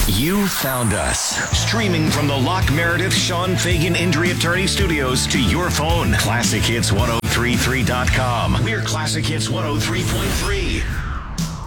You found us. Streaming from the Locke Meredith Sean Fagan Injury Attorney Studios to your phone. ClassicHits1033.com. We're Classic Hits 103.3.